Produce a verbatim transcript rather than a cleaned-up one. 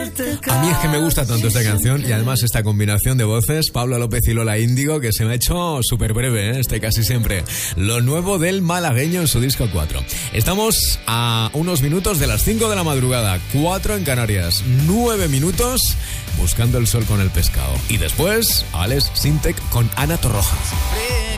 A mí es que me gusta tanto esta canción y además esta combinación de voces, Pablo López y Lola Índigo, que se me ha hecho súper breve, ¿eh? Este casi siempre. Lo nuevo del malagueño en su disco cuatro. Estamos a unos minutos de las cinco de la madrugada, cuatro en Canarias, nueve minutos buscando el sol con el pescado. Y después, Alex Sintek con Ana Torroja.